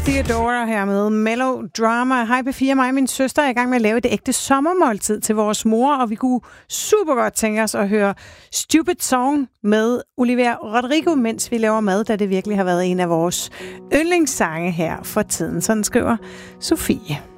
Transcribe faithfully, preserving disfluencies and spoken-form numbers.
Theodora her med Melodrama. Hej P fire, mig og min søster er i gang med at lave et ægte sommermåltid til vores mor, og vi kunne super godt tænke os at høre Stupid Song med Olivia Rodrigo, mens vi laver mad, da det virkelig har været en af vores yndlingssange her for tiden. Sådan skriver Sofie.